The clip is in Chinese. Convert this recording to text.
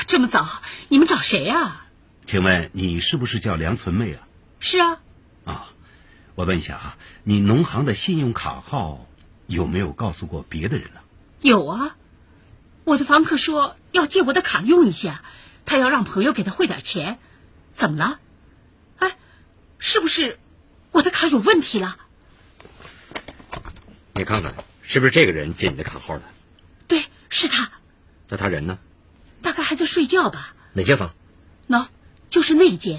这么早，你们找谁啊？ 请问你是不是叫梁存妹啊？ 是啊。 啊，我问一下啊，你农行的信用卡号有没有告诉过别的人呢？ 有啊，我的房客说要借我的卡用一下，他要让朋友给他汇点钱。怎么了？哎，是不是我的卡有问题了？ 你看看，是不是这个人借你的卡号的？ 对，是他。 那他人呢？ 大概还在睡觉吧。 哪间房？ 喏，就是那间。